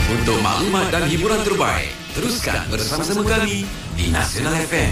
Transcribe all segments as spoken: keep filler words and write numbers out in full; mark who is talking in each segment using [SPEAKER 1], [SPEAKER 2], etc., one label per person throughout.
[SPEAKER 1] Untuk maklumat dan hiburan terbaik, teruskan bersama-sama kami di Nasional F M.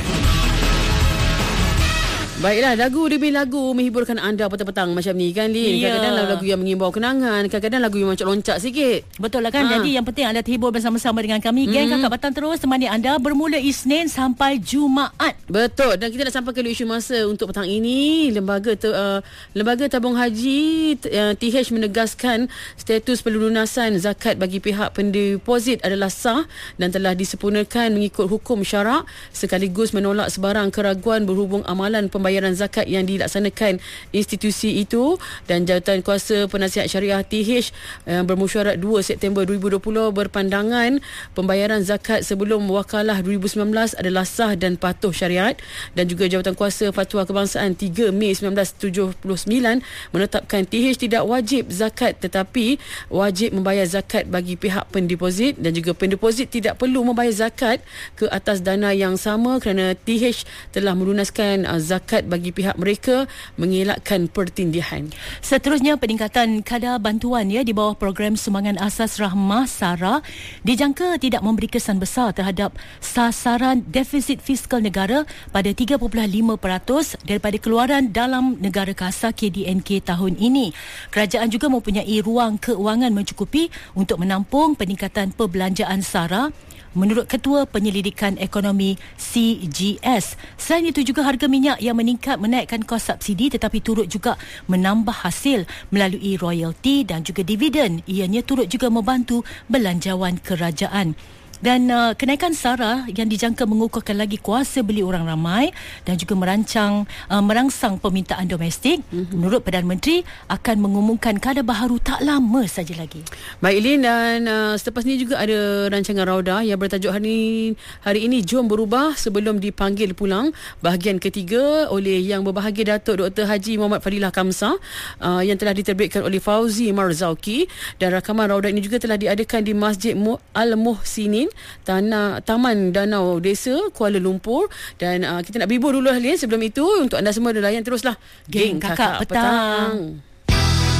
[SPEAKER 2] Baiklah, lagu demi lagu menghiburkan anda petang-petang macam ni kan, Lin?
[SPEAKER 3] Ya.
[SPEAKER 2] Kadang-kadang lagu yang mengimbau kenangan, kadang-kadang lagu yang loncat-loncat sikit.
[SPEAKER 3] Betul lah kan.
[SPEAKER 2] Ha.
[SPEAKER 3] Jadi yang penting anda terhibur bersama-sama dengan kami.
[SPEAKER 2] Hmm.
[SPEAKER 3] Geng Kakak Petang terus temani anda bermula Isnin sampai Jumaat.
[SPEAKER 2] Betul. Dan kita nak sampai ke isu masa untuk petang ini. Lembaga te, uh, Lembaga Tabung Haji uh, T H menegaskan status pelunasan zakat bagi pihak pendeposit adalah sah dan telah disempurnakan mengikut hukum syarak, sekaligus menolak sebarang keraguan berhubung amalan pembayaran zakat yang dilaksanakan institusi itu. Dan Jawatan Kuasa Penasihat Syariah T H yang bermesyuarat dua September dua ribu dua puluh berpandangan pembayaran zakat sebelum wakalah dua ribu sembilan belas adalah sah dan patuh syariat. Dan juga Jawatan Kuasa Fatwa Kebangsaan tiga Mei seribu sembilan ratus tujuh puluh sembilan menetapkan T H tidak wajib zakat tetapi wajib membayar zakat bagi pihak pendeposit, dan juga pendeposit tidak perlu membayar zakat ke atas dana yang sama kerana T H telah melunaskan uh, zakat bagi pihak mereka, mengelakkan pertindihan.
[SPEAKER 3] Seterusnya, peningkatan kadar bantuan ya di bawah program sumbangan asas rahmah SARA dijangka tidak memberi kesan besar terhadap sasaran defisit fiskal negara pada tiga perpuluhan lima peratus daripada keluaran dalam negara kasar K D N K tahun ini. Kerajaan juga mempunyai ruang keuangan mencukupi untuk menampung peningkatan perbelanjaan SARA, menurut Ketua Penyelidikan Ekonomi C G S. Selain itu juga harga minyak yang meningkat menaikkan kos subsidi tetapi turut juga menambah hasil melalui royalti dan juga dividen. Ianya turut juga membantu belanjawan kerajaan. Dan uh, kenaikan SARA yang dijangka mengukuhkan lagi kuasa beli orang ramai dan juga merancang uh, merangsang permintaan domestik. Mm-hmm. Menurut Perdana Menteri akan mengumumkan kadar baharu tak lama saja lagi.
[SPEAKER 2] Baik, Lin, dan uh, selepas ni juga ada rancangan Rauda yang bertajuk hari hari ini Jom Berubah Sebelum Dipanggil Pulang, bahagian ketiga oleh Yang Berbahagia Datuk Doktor Haji Muhammad Fadilah Kamsah uh, yang telah diterbitkan oleh Fauzi Marzauki. Dan rakaman Rauda ini juga telah diadakan di Masjid Al-Muhsinin, Tanah Taman Danau Desa, Kuala Lumpur. Dan uh, kita nak bibur dulu, Lin. Sebelum itu, untuk anda semua layan teruslah
[SPEAKER 3] Geng Kakak Petang.